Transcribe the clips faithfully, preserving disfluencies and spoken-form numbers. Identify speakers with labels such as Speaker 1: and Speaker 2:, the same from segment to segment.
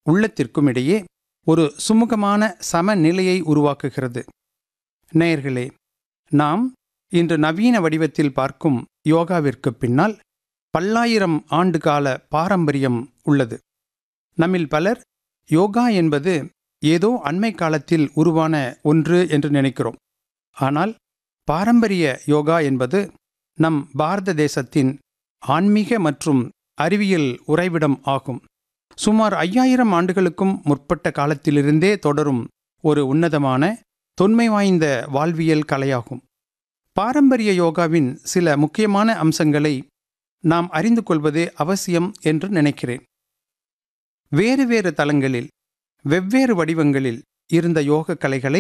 Speaker 1: உள்ளத்திற்கும் இடையே ஒரு சுமூகமான சமநிலையை உருவாக்குகிறது. நேயர்களே, நாம் இன்று நவீன வடிவத்தில் பார்க்கும் யோகாவிற்கு பின்னால் பல்லாயிரம் ஆண்டு கால பாரம்பரியம் உள்ளது. நம்மில் பலர் யோகா என்பது ஏதோ அண்மை காலத்தில் உருவான ஒன்று என்று நினைக்கிறோம். ஆனால் பாரம்பரிய யோகா என்பது நம் பாரத தேசத்தின் ஆன்மீக மற்றும் அறிவியல் உறைவிடம் ஆகும். சுமார் ஐயாயிரம் ஆண்டுகளுக்கும் முற்பட்ட காலத்திலிருந்தே தொடரும் ஒரு உன்னதமான தொன்மை வாய்ந்த வாழ்வியல் கலையாகும். பாரம்பரிய யோகாவின் சில முக்கியமான அம்சங்களை நாம் அறிந்து கொள்வது அவசியம் என்று நினைக்கிறேன். வேறு வேறு தலங்களில் வெவ்வேறு வடிவங்களில் இருந்த யோக கலைகளை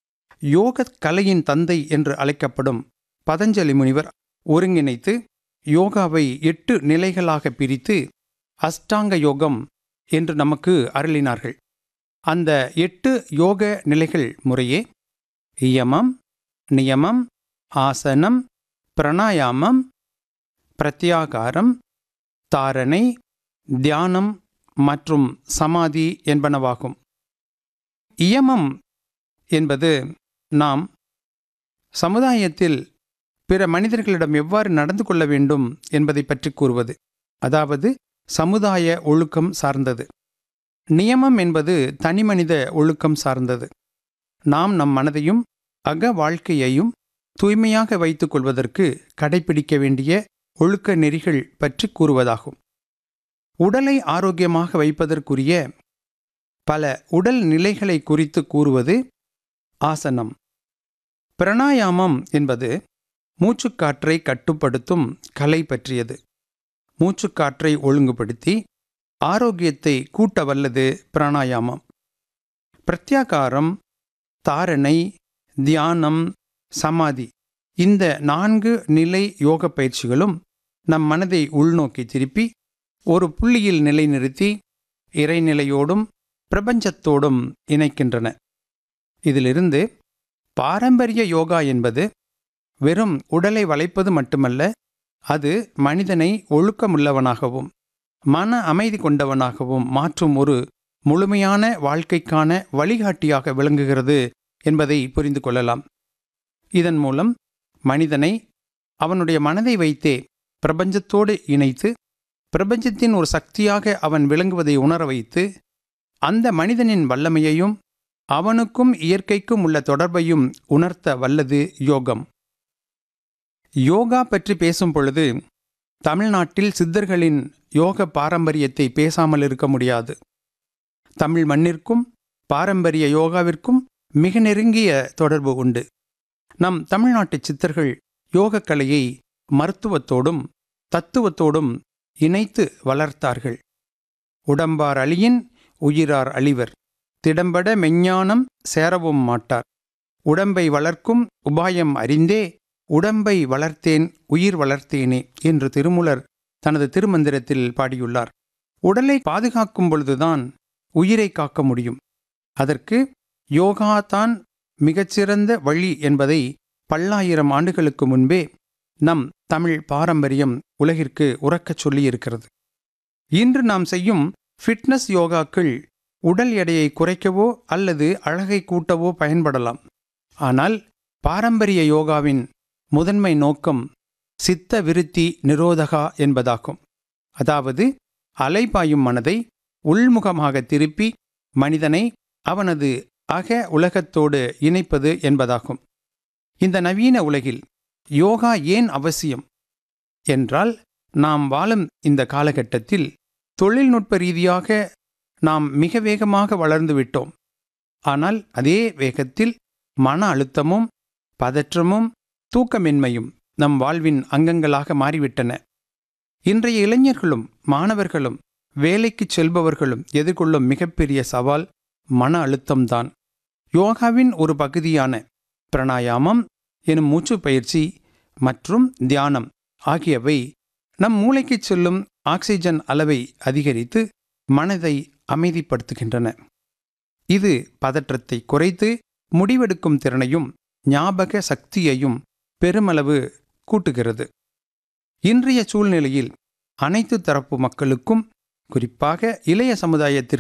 Speaker 1: யோக கலையின் தந்தை என்று அழைக்கப்படும் பதஞ்சலி முனிவர் ஒருங்கிணைத்து யோகாவை எட்டு நிலைகளாக பிரித்து அஷ்டாங்க யோகம் என்று நமக்கு அருளினார்கள். அந்த எட்டு யோக நிலைகள் முறையே இயமம், நியமம், ஆசனம், பிராணாயாமம், பிரத்யாகாரம், தாரணை, தியானம் மற்றும் சமாதி என்பனவாகும். இயமம் என்பது நாம் சமுதாயத்தில் பிற மனிதர்களிடம் எவ்வாறு நடந்து கொள்ள வேண்டும் என்பதை பற்றி கூறுவது, அதாவது சமுதாய ஒழுக்கம் சார்ந்தது. நியமம் என்பது தனிமனித ஒழுக்கம் சார்ந்தது. நாம் நம் மனதையும் அக வாழ்க்கையையும் தூய்மையாக வைத்துக் கொள்வதற்கு கடைபிடிக்க வேண்டிய ஒழுக்க நெறிகள் பற்றி கூறுவதாகும். உடலை ஆரோக்கியமாக வைப்பதற்குரிய பல உடல் நிலைகளை குறித்து கூறுவது ஆசனம். பிராணாயாமம் என்பது மூச்சுக்காற்றை கட்டுப்படுத்தும் கலை பற்றியது. மூச்சுக்காற்றை ஒழுங்குபடுத்தி ஆரோக்கியத்தை கூட்ட வல்லது பிராணாயாமம். பிரத்யாகாரம், தாரணை, தியானம், சமாதி இந்த நான்கு நிலை யோக பயிற்சிகளும் நம் மனதை உள்நோக்கி திருப்பி ஒரு புள்ளியில் நிலைநிறுத்தி இறைநிலையோடும் பிரபஞ்சத்தோடும் இணைக்கின்றன. இதிலிருந்து பாரம்பரிய யோகா என்பது வெறும் உடலை வளைப்பது மட்டுமல்ல, அது மனிதனை ஒழுக்கமுள்ளவனாகவும் மன அமைதி கொண்டவனாகவும் மாற்றும் ஒரு முழுமையான வாழ்க்கைக்கான வழிகாட்டியாக விளங்குகிறது என்பதை புரிந்து கொள்ளலாம். இதன் மூலம் மனிதனை அவனுடைய மனதை வைத்தே பிரபஞ்சத்தோடு இணைத்து பிரபஞ்சத்தின் ஒரு சக்தியாக அவன் விளங்குவதை உணர வைத்து அந்த மனிதனின் வல்லமையையும் அவனுக்கும் இயற்கைக்கும் உள்ள தொடர்பையும் உணர்த்த வல்லது யோகம். யோகா பற்றி பேசும் பொழுது தமிழ்நாட்டில் சித்தர்களின் யோக பாரம்பரியத்தை பேசாமல் இருக்க முடியாது. தமிழ் மண்ணிற்கும் பாரம்பரிய யோகாவிற்கும் மிக நெருங்கிய தொடர்பு உண்டு. நம் தமிழ்நாட்டு சித்தர்கள் யோகக்கலையை மருத்துவத்தோடும் தத்துவத்தோடும் இணைத்து வளர்த்தார்கள். உடம்பார் அழியின் உயிரார் அழிவர், திடம்பட மெஞ்ஞானம் சேரவும் மாட்டார், உடம்பை வளர்க்கும் உபாயம் அறிந்தே உடம்பை வளர்த்தேன் உயிர் வளர்த்தேனே என்று திருமூலர் தனது திருமந்திரத்தில் பாடியுள்ளார். உடலை பாதுகாக்கும் பொழுதுதான் உயிரை காக்க முடியும். அதற்கு யோகா தான் மிகச்சிறந்த வழி என்பதை பல்லாயிரம் ஆண்டுகளுக்கு முன்பே நம் தமிழ் பாரம்பரியம் உலகிற்கு உரக்கச் சொல்லியிருக்கிறது. இன்று நாம் செய்யும் ஃபிட்னஸ் யோகாக்கள் உடல் எடையை குறைக்கவோ அல்லது அழகை கூட்டவோ பயன்படலாம். ஆனால் பாரம்பரிய யோகாவின் முதன்மை நோக்கம் சித்த விருத்தி நிரோதகா என்பதாகும். அதாவது அலைபாயும் மனதை உள்முகமாக திருப்பி மனிதனை அவனது அக உலகத்தோடு இணைப்பது என்பதாகும். இந்த நவீன உலகில் யோகா ஏன் அவசியம் என்றால், நாம் வாழும் இந்த காலகட்டத்தில் தொழில்நுட்ப ரீதியாக நாம் மிக வேகமாக வளர்ந்து விட்டோம். ஆனால் அதே வேகத்தில் மன அழுத்தமும் பதற்றமும் தூக்கமின்மையும் நம் வாழ்வின் அங்கங்களாக மாறிவிட்டன. இன்றைய இளைஞர்களும் மாணவர்களும் வேலைக்கு செல்பவர்களும் எதிர்கொள்ளும் மிகப்பெரிய சவால் மன அழுத்தம்தான். யோகாவின் ஒரு பகுதியான பிராணாயாமம் எனும் மூச்சு பயிற்சி மற்றும் தியானம் ஆகியவை நம் மூளைக்கு செல்லும் ஆக்சிஜன் அளவை அதிகரித்து மனதை அமைதிப்படுத்துகின்றன. இது பதற்றத்தை குறைத்து முடிவெடுக்கும் திறனையும் ஞாபக சக்தியையும் பெருமளவு கூட்டுகிறது. இன்றைய சூழ்நிலையில் அனைத்து தரப்பு மக்களுக்கும், குறிப்பாக இளைய சமுதாயத்திற்கு